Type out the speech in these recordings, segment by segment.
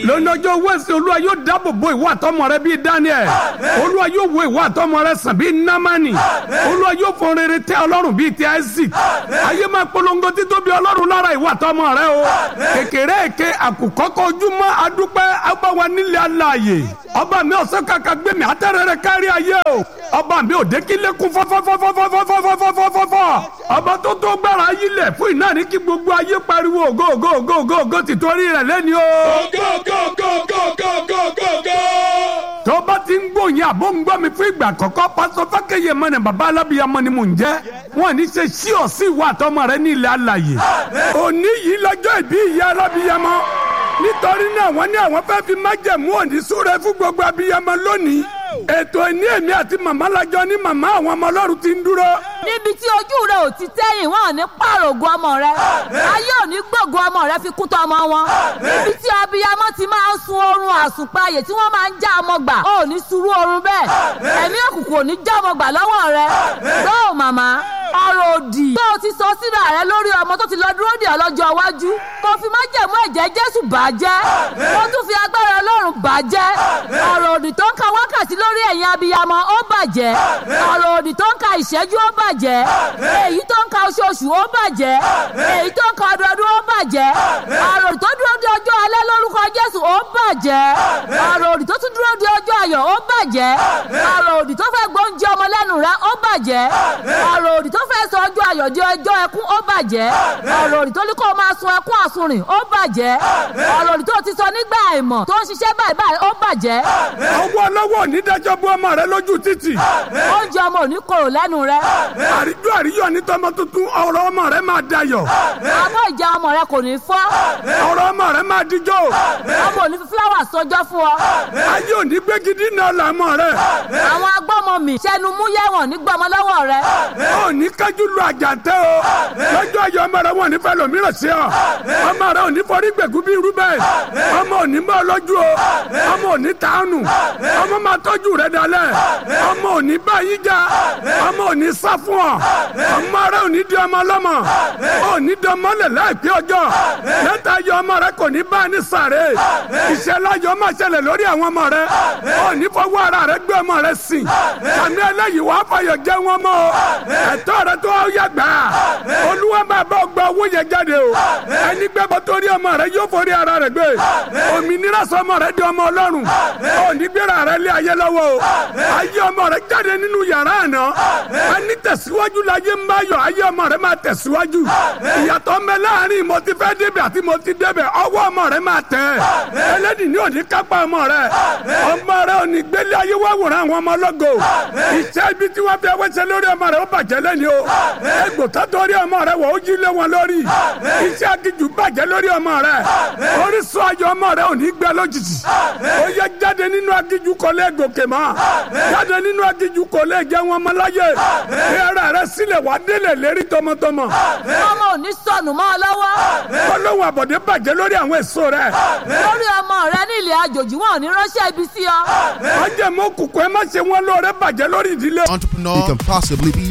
lọ́jọ́ wẹ́sẹ̀ olúwa yóò dáàbò bo ìwọ àtọmọ rẹ bíi Daniel olúwa yóò wo ìwọ àtọmọ rẹ sàn bíi Námánì olúwa yóò fọn rere tẹ́ ọlọ́run bíi ti Isaac ayé máa polongo títóbi ọlọ́run lára ìwọ àtọmọ rẹ o kékeré èké àkùkọ́kọ́ ojúmọ́ adúpẹ́ abáwa nílẹ̀ aláàyè ọba mi ọ̀sẹ̀ kàkà gbé mi àtẹ̀rẹ̀rẹ̀ kárí ayé o ọba mi ò dékìlẹ́kùn fọ́fọ́fọ́fọ́fọ́fọ́fọ́fọ́fọ́ ọba tó tó gbára ayílẹ̀ fún iná ní kí gbogbo ayé pariwo ògo ògo ògo ògo ògo tìtorí rẹ̀ lẹ́ni o. ògo ògo ògo ògo ògo ògo ògo ògo. tó bá ti ń gbòòyìn àbó ń gbọ́ mi fún ìgbà àkọ́kọ́ pásọ Fákẹ́yẹ mọ́ ni bàbá alábìyamọ ni mò ń jẹ́ wọn ní ṣe sí ọ sí ìwà àtọmọ rẹ ní ilẹ̀ alàyè òní yìí lọ́jọ́ ìbí ìyá alábìyamọ nítorí náà wọ́n ní àwọn fẹ́ fi májẹ̀mú òní súre fún gbogbo abiyamọ lónìí ètò ìní èmi àti màmá lajọ ní màmá àwọn ọmọ ọlọ́run ti ń dúró. níbi tí ojú rẹ ò ti tẹ́yìn wọn ò ní pààrọ̀ ògo ọmọ rẹ ayé ò ní gbógo ọmọ rẹ fi kú tọmọ wọn níbi tí abiyamọ ti máa ń sun oorun àsùnpayè tí wọ́n máa ń já ọmọ gbà ò ní sùúrù oorun bẹ́ẹ̀ ẹ̀mí òkùnkùn ò ní já ọmọ gbà lọ́wọ́ rẹ lọ́wọ́ màmá ọ̀rọ̀ òdì tó o ti sọ síra rẹ lórí ọmọ tó ti lọ dúró dè ọ́ lọ́jọ́ iwájú kò fi májẹ̀mú ẹ̀jẹ̀ Jésù bàjẹ́ kó tún fi agbára Ọlọ́run bàjẹ́ ọ̀rọ̀ òdì tó ń ka wákàtí lórí ẹ̀yin abiyamọ ó bàjẹ́ ọ̀rọ̀ òdì tó ń ka ìṣẹ́jú ó bàjẹ́ èyí tó ń ka oṣooṣù ó bàjẹ́ èyí tó ń ka ọdọọdún ó bàjẹ́ ọ̀rọ̀ òdì tó dúró de ọjọ́ alẹ́ lórúkọ Jésù ó bàjẹ́ ọ̀rọ̀ òdì tó tún dúró de ọjọ́ ayọ̀ ó bàjẹ́ ọ̀rọ̀ òdì tó fẹ́ gbóúnjẹ ọmọ lẹ́nu rẹ ó bàjẹ́ ọ̀rọ̀ òdì tó fẹ́ sọ ọjọ́ ayọ̀ di ọjọ́ ẹkún ó bàjẹ́ ọ̀rọ̀ òdì tó ní kó máa sun ẹkún àsunrìn ó bàjẹ́ ọ̀rọ̀ òdì tó ti sọ nígbà àìmọ̀ tó ń ṣiṣẹ́ báyìí báyìí ó bàjẹ́. ọwọ́ ọlọ́wọ́ ò ní dájọ́ bú ọmọ rẹ lójú títì. oúnjẹ ọmọ ò ní korò lẹ́nu rẹ. àríjọ àríyọ̀ ní tọmọ tuntun ọ̀rọ̀ ọmọ rẹ máa dayọ̀. àmọ́ ìjà ọmọ rẹ kò ní fọ́. ọ̀rọ̀ ọmọ rẹ máa dijọ́. ọmọ ò ní fi fúláwà sọjọ́ fún ọ. ayé ò ní gbégidí náà làmọ́ rẹ. àwọn agbọ́mọ mi ṣẹnu mú yẹ̀wọ̀n ní gbọmọ lọ́wọ́ rẹ. ó ní kájú lu àjàntẹ́ o. lọ́jọ́ ayọ̀ ọmọ rẹ wọn ò ní fẹ́ lòmíràn sí ọ. ọmọ rẹ ò ní forí gbẹ̀gú bí irú bẹ́ẹ̀. ọmọ ò ní mọ́ lójú o. ọmọ ò ní tàánù. ọmọ máa tọ́jú rẹ dalẹ̀. ọmọ ò ní bá yín jà. ọmọ ò ní sá fún ọ. ọmọ rẹ ò ní di ọmọ lọ́mọ. ò ní di ọmọ lẹ̀ láìpẹ́ ọjọ́. lẹ́tà ayọ̀ ọmọ rẹ kò ní bá ní sàré. ìṣẹ̀lẹ̀ ayọ̀ máa ṣẹlẹ̀ lórí àwọn ọmọ rẹ. ò ní fọwọ́ ara rẹ gbé ọmọ rẹ sìn. sàmì ẹlẹ́yìí wàá fàyọ̀ jẹ́ wọn mọ́ o. ẹ̀tọ́ rẹ tó yàgbá. olúwa máa bá ọgbà owó yẹn jáde o. ẹni gbẹ́bọ torí ọmọ rẹ yóò forí ara rẹ gbé. òmìnira sọ ọmọ rẹ di ọmọ ọlọ́run. ò ní gbéra rẹ lé ayé lọ́wọ́ o. ayé ọmọ rẹ jáde nínú yàrá àná. ẹni tẹ̀síwájú láyé ń bá yọ ayé ọmọ rẹ máa tẹ̀síwájú. ìyàtọ̀ mẹ́ láàrin mo ti fẹ́ débẹ̀ àti mo ti débẹ̀ ọwọ́ ọmọ rẹ máa tẹ̀. ẹlẹ́dì ní òní kápá ọmọ rẹ. ọmọ rẹ òní gbélé ayé wá wòrán àwọn ọmọ ọlọ́gọ. iṣẹ́ ibi tí wọ́n fi ẹwẹ́sẹ̀ lórí ọmọ rẹ ó bàjẹ́ lẹ́ni o. egbò tó torí ọmọ rẹ wọ̀ ó jí lé wọn lórí. iṣẹ́ agijù bàjẹ́ lórí ọmọ rẹ. orísun ayọ̀ ọmọ rẹ òní gbẹ lójijì. ó yẹ jáde nínú agijù kò lè gòkè mọ́. jáde nínú agijù kò lè jẹ́ wọn mọ́ láyé. ẹ̀rọ rẹ sílẹ̀ wá délẹ̀ lérí tọmọtọmọ. ọmọ ò ní sọnù mọ́ ọ lọ́wọ́. olóhùn àbọ̀dé bàjẹ́ lórí àwọn èso rẹ. lórí ọmọ rẹ ní ilẹ̀ àjòjì wọn ò ní ránṣẹ́ ibi sí ọ. wọ́n jẹ́ mọ́ kùkù ẹ má ṣe wọn lóore bàjẹ́ lórí ìdílé. Entrepreneur he can possibly be.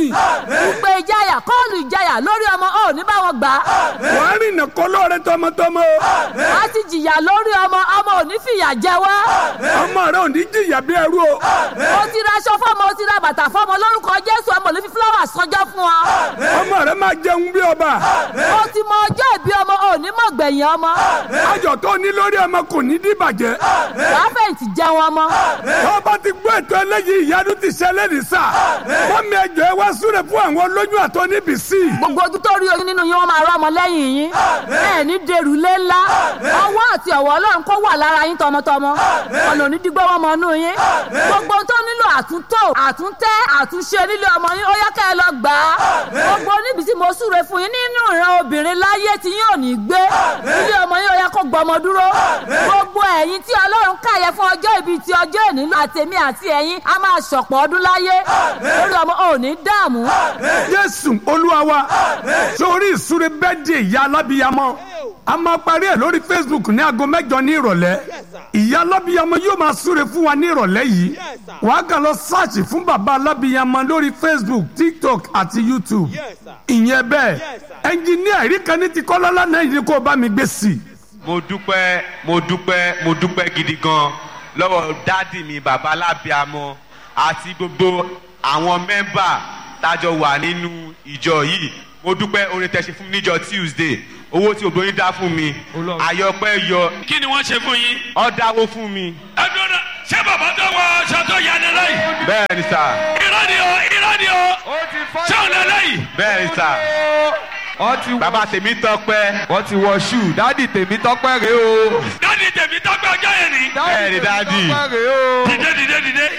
ìpè ìjayà kọ́ọ̀lù ìjayà lórí ọmọ ò ní bá wọn gbà. wọ́n rìnà kọ́ lóore tọmọtọmọ. a ti jìyà lórí ọmọ ò ní fìyà jẹ wá. ọmọ rẹ ò ní jìyà bí ẹrú o. o ti ra aṣọ fọmọ o ti ra bàtà fọmọ lórúkọ Jésù ọmọ ò ní fi fúláwà sọjọ́ fún ọ. ọmọ rẹ máa jẹun bí ọba. o ti mọ ọjọ́ ìbí ọmọ ò ní mọ̀ gbẹ̀yìn ọmọ. ayọ̀ tó ní lórí ọmọ kò ní dìbàjẹ́. wàá fẹ̀yìntì jẹun ọmọ. tó bá ti gbọ́ ètò eléyìí ìyanu ti ṣẹlẹ̀ ní sà. wọ́n mi ẹjọ́ ẹ wá súre fún àwọn olóyún àtọ́níbìsí. gbogbo ojú tó rí oyún nínú yín wọ́n máa rọ́ ọmọ lẹ́yìn yín. ẹ ní dèrú lé ńlá. ọwọ́ àti ọ̀wọ́ Ọlọ́run kó wà lára yín tọmọtọmọ. ọ̀nà onídìgbò wọn mọ inú yín. gbogbo tó nílò àtúntò àtúntẹ́ àtúnṣe nílé ọmọ yín ó yẹ kẹ́ ẹ lọ gbà á. gbogbo oníbìsí mo súre fún yín nínú ìran obìnrin láyé tí yín ò ní gbé. ilé ọmọ yín ó yẹ kó gbọmọ dúró. gbogbo ẹ̀yin tí Ọlọ́run káyẹ fún ọjọ́ ìbí ti ọjọ́ ìní àtèmi àti ẹ̀yin a máa ṣọ̀pọ̀ ọdún láyé. lórí ọmọ ò ní dààmú. Jésù Olúwa wa sórí ìsúre bẹ́ẹ̀dì ìyá alábíyamọ a máa parí ẹ̀ lórí Facebook ní aago 8 ní ìrọ̀lẹ́. ìyá alábíyamọ yóò máa súre fún wa ní ìrọ̀lẹ́ yìí. wàá kàn lọ sáàchì fún bàbá alábíyamọ lórí Facebook, TikTok àti YouTube. ìyẹn bẹ́ẹ̀ ẹnjìníà ìrí kan ní ti Kọ́lá lánàá yìí kó o bá mi gbé sí i. mo dúpẹ́ gidi gan lọ́wọ́ dádì mi bàbá alábíàmọ́ àti gbogbo àwọn mẹ́mbà tájọ wà nínú ìjọ yìí. Mo dúpẹ́ oore tẹ́ ṣe fún mi níjọ́ Tuesday. Owó tí obìnrin dá fún mi. Àyọpẹ́ yọ. Kí ni wọ́n ṣe fún yín? Ó dáwó fún mi. Ẹ̀dùnà ṣé bàbá tó wọ aṣọ tó yà ní lẹ́yìn? Bẹ́ẹ̀ni sà. Irọ́ ni o. Ṣé ò lẹ lẹ́yìn? Bẹ́ẹ̀ni sà. Bàbá Tèmítọ́pẹ́. wọ́n ti wọ ṣù dádì Tèmítọ́pẹ́ rèé o. Dádì Tèmítọ́pẹ́ ọjọ́ yẹn ni. Bẹ́ẹ̀ni dádì. Tèmítọ́pẹ́ rèé o. Dìde.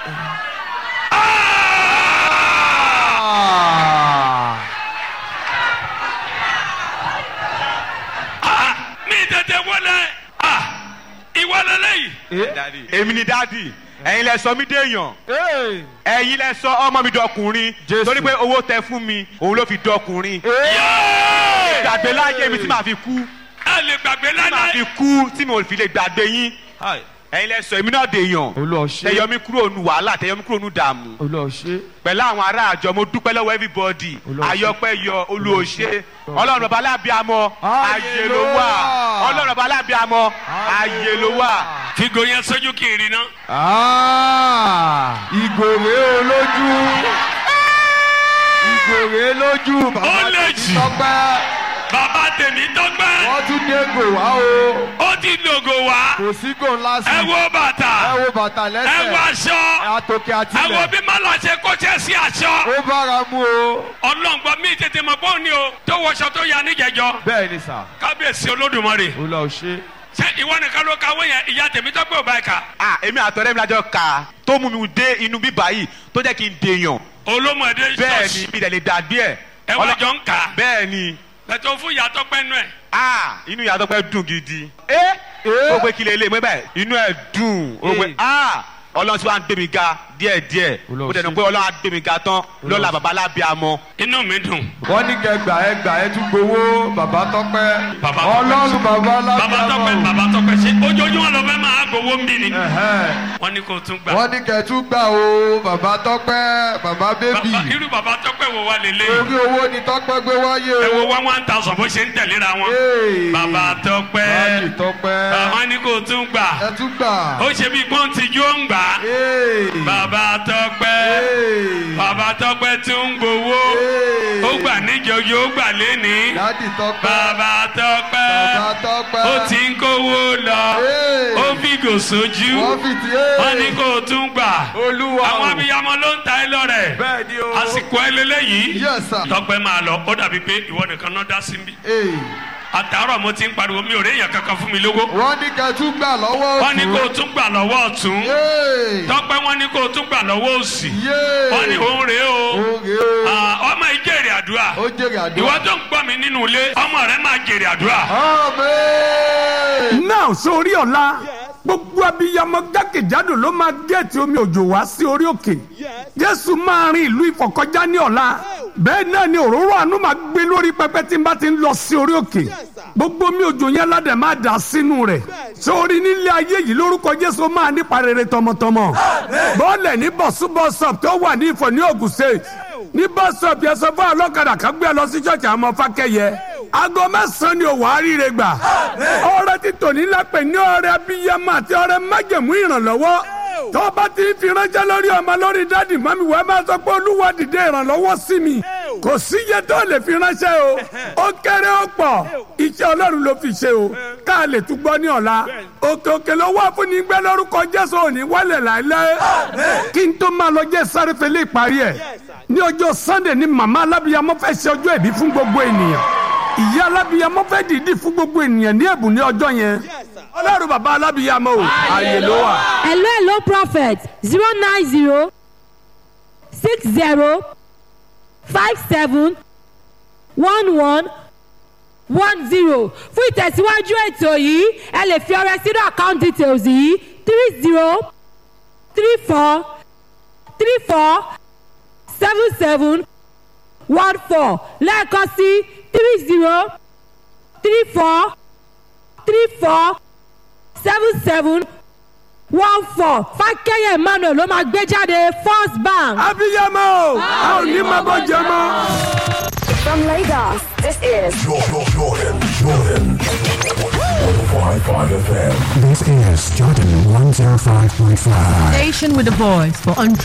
Mi tètè wọlé. Ìwọ lẹ́lẹ́yìn. Èmi ni dádì. Ẹ̀yin lẹ sọ mí déèyàn. Ẹ̀yin lẹ sọ ọmọ mi dọkùnrin. Torí pé owó tẹ fún mi òun ló fi dọkùnrin. Gbàgbé láyé mi tí màá fi kú. Ẹ lè gbàgbé tí màá fi kú tí mo fi lè gbàgbé yín. Ẹ̀yin lẹ sọ èmi náà déèyàn. Tẹ̀yọ mi kúrò nù wàhálà, tẹ̀yọ mi kúrò nù dààmú. Pẹ̀lú àwọn ará àjọ mo dúpẹ́ lọ́wọ́ everybody. Àyọpẹ́ yọ olùòṣè. Ọlọ́run bàbá alábíàmọ́ ayé ló wà. Ọlọ́run bàbá alábíàmọ́ ayé ló wà. Fígo yẹn sójú kì í rí ná. Ìgòrè lójú bàbá Tèmítọ́pẹ́. Bàbá Tèmítọ́pẹ́. wọ́n tún dé gò wá o. Ó ti lògò wá. kò sí gò ńlá sí. Ẹ wo bàtà lẹ́sẹ̀. ẹ wo aṣọ. àtòkè àtìlẹ̀. ẹ wo bí màlá ṣe kọ́ṣẹ́ sí aṣọ. ó bára mu o. Ọlọ́ngbọ́n mi tètè mọ̀ bóun ni o tó wọṣọ tó ya níjẹjọ. bẹ́ẹ̀ ni sà. Kábíyèsí Olódùmarè. ó lọ ṣe. Ṣé ìwọ nìkan ló kàwé yẹn ìyá Tèmítọ́pẹ́ ò bá ẹ kà? Èmi àtọ̀rẹ́ mi lájọ kà tó mú mi dé inú bíbá yìí tó jẹ́ kí n dèèyàn. Olómọdé ṣọ́ọ̀ṣì. Bẹ́ẹ̀ni mi dẹ̀ lè dàgbé ẹ̀. Ẹ wọ́n jọ ń kà. Bẹ́ẹ̀ni. Bẹ̀tọ̀ fún ìyá Tọ́pẹ́ nú ẹ̀. Inú ìyá Tọ́pẹ́ dùn gidi. Ó gbé kílẹ̀ ilé mọ́ báyìí inú ẹ̀ dùn. Ó gbé Ọlọ́run tí wàá ń gbé mi ga díẹ̀díẹ̀. Ó dẹ̀ nù pé Ọlọ́run á gbé mi ga tán lọ́la bàbá alábíàmọ́. Inú mi dùn. wọ́n ní kẹ́ ẹ tún gbowó bàbá Tọ́pẹ́. Ọlọ́run bàbá alábíàmọ́. Bàbá Tọ́pẹ́ ṣe ojoojúmọ́ lọ fẹ́ máa gbowó ń bí ni. Wọ́n ní kó tún gbà. wọ́n ní kẹ́ tún gbà o bàbá Tọ́pẹ́ bàbá bébì. Irú bàbá Tọ́pẹ́ wo wá lélẹ̀? orí owó ni Tọ́pẹ́ gbé wáyé o. Ẹ wo 1,000 bó ṣe ń tẹ̀léra wọn. Bàbá Tọ́pẹ́. Wọ́n ní kó tún gbà. ẹ tún gbà. Ó ṣe bí pọ́ǹtì jó ń gbà. Bàbá Tọ́pẹ́ tún ń gbowó. Ó gbà níjọjọ ó gbà léni. Dádì Tọ́pẹ́. Bàbá Tọ́pẹ́. Ó ti ń kówó lọ. Ó fìgò sójú. Wọ́n ní kó tún gbà. Àwọn abiyamọ ló ń ta ẹ lọ́rẹ̀. Àsìkò ẹ lélẹ́yìí. Tọ́pẹ́ máa lọ. Ó dàbí pé ìwọ nìkan náà dá sí mi. Àtàárọ̀ mo ti ń pariwo mi ò rí èèyàn kankan fún mi lówó. wọ́n ní kẹ́ tún gbà lọ́wọ́ ọ̀tún. Wọ́n ní kó tún gbà lọ́wọ́ ọ̀tún. Tọ́pẹ́ wọ́n ní kó tún gbà lọ́wọ́ òsì. Wọ́n ní òun rèé o. Ọmọ yìí jèrè àdúrà. ó jèrè àdúrà. Ìwọ tó ń gbọ́ mi nínú ilé ọmọ rẹ máa jèrè àdúrà. náà sórí ọ̀la gbogbo abiyamọ jákèjádò ló máa gẹ̀ẹ́tì omi òjò wá sí orí òkè. Jésù máa rin ìlú ìfọ̀kọjá ní ọ̀la. Bẹ́ẹ̀ náà ni òróró àánú máa gbé lórí pẹpẹ tí n bá ti ń lọ sí orí òkè. Gbogbo mi òjò yẹn ládẹ̀ máa dà sínú rẹ̀. Sórí nílé ayé yìí lórúkọ Jésù máa nípa rere tọmọtọmọ. Bọ́ọ̀lẹ̀ ní bọ̀súbọ̀sọ̀p tó wà ní Ìfọ̀ ní Ògùn State. Ní bọ́sọ̀p yẹn sọ fún ọlọ́kadà kan gbé lọ sí ṣọ́ọ̀ṣì àwọn Fákẹ́yẹ. Aago 9 ni òwò àríire gbà. Ọrẹ ti tò ní lápẹ̀ ní ọrẹ abiyamọ àti ọrẹ májẹ̀mú ìrànlọ́wọ́. Tó bá ti fi ránṣẹ́ lórí ọmọ lórí dádì mọ́mí wẹ́ẹ́ máa sọ pé Olúwa dìde ìrànlọ́wọ́ sí mi. Kò sí iye tó lè fi ránṣẹ́ o. Ó kéré ó pọ̀. Iṣẹ́ Ọlọ́run ló fi ṣe o. Ká lè tún gbọ́ ní ọ̀la. Òkè òkè ló wà fún ní gbẹ́ lórúkọ Jésù òní wálẹ̀ láìláé. Kí n tó máa lọ jẹ́ sáré fẹlẹ́ ìparí ẹ̀. Ní ọjọ́ Sunday ni màmá alábìyamọ fẹ́ ṣe ọjọ́ ìbí fún gbogbo ènìyàn. Ìyá alábìyamọ fẹ́ dìídì fún gbogbo ènìyàn ní ẹ̀bùn ní ọjọ́ yẹn. Ọlọ́run bàbá alábìyamọ o, ààyè ló wà. Hello prophet 090 60 57 11 10. Fún ìtẹ̀síwájú ètò yìí ẹ lè fi ọrẹ sínú account details yìí 30 34 34 77 14 lẹ́ẹ̀kan sí 30 34 34 77 14. Fákẹ́yẹ Emmanuel ló máa gbé jáde First Bank. Abiyamọ, a ò ní máa bọ́ jẹ mọ́. From Lagos, this is Jordan. FM. This is Jordan 105.5. Station with a voice for entrepreneurs.